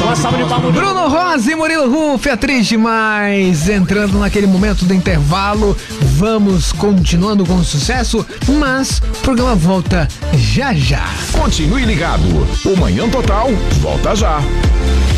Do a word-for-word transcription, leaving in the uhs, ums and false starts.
Uma salva de palmas. Bruno Rosa e Murilo Ruff, é triste, mas entrando naquele momento do intervalo, vamos continuando com o sucesso, mas o programa volta já já. Continue ligado. O Manhã Total volta já.